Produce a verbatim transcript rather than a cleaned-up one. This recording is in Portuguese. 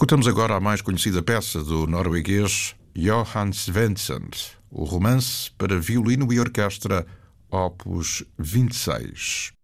Escutamos agora a mais conhecida peça do norueguês Johann Svensson, o romance para violino e orquestra, opus vinte e seis.